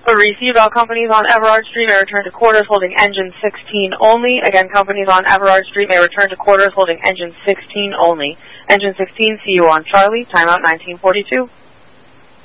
Received, all companies on Everard Street may return to quarters holding engine 16 only. Again, companies on Everard Street may return to quarters holding engine 16 only. Engine 16, see you on Charlie, timeout 1942.